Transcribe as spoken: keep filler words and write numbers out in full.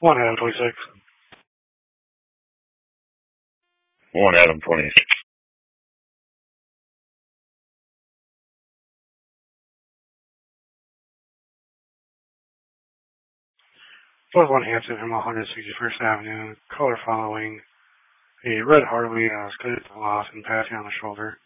One Adam twenty-six. One Adam twenty-six. Plus one Hanson from one sixty-first Avenue. Color following a red Harley. I was good at the loss and passing on the shoulder.